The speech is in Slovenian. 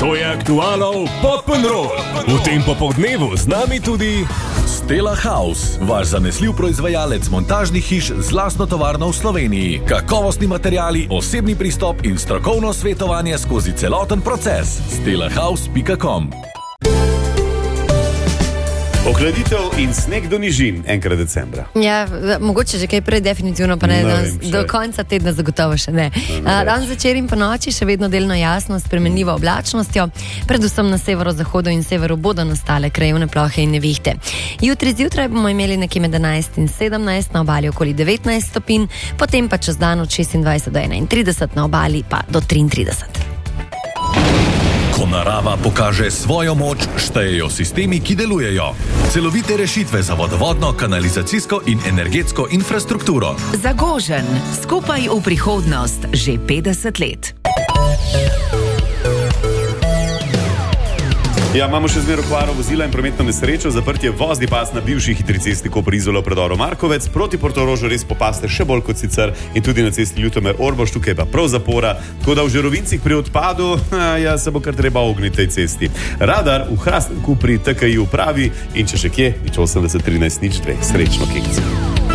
To je Aktualov Pop'n'Roll. V tem popoldnevu z nami tudi Stella House, vaš zanesljiv proizvajalec montažnih hiš z lastno tovarno v Sloveniji. Kakovostni materiali, osebni pristop in strokovno svetovanje skozi celoten proces. stellahouse.com. Ohladitev in sneg do nižin enkrat decembra. Ja, mogoče že kaj prej, definitivno pa ne, do konca tedna zagotovo še ne. Dan zvečer in po noči še vedno delno jasno s spremenljivo oblačnostjo, predvsem na severozahodu in severu bodo nastale krajevne plohe in nevihte. Jutri zjutraj bomo imeli nekje med 11 in 17, na obali okoli 19 stopinj, potem pa čez dan od 26 do 31, na obali pa do 33. Ko narava pokaže svojo moč, štejejo sistemi, ki delujejo. Celovite rešitve za vodovodno, kanalizacijsko in energetsko infrastrukturo. Zagožen, skupaj v prihodnost že 50 let. Ja, imamo še zmeraj okvaro vozila in prometno nesrečo, zaprtje vozni pas na bivši hitri cesti Koper-Izola v predoru Markovec, proti Portorožu res popaste še bolj kot sicer in tudi na cesti Ljutomer-Ormož, tukaj pa prav zapora, tako da v Žerovincih pri odpadu, se bo kar treba ogniti tej cesti. Radar v Hrastniku pri TKI upravi in če še kje, nič 80 13 nič 2. Srečno, kekce.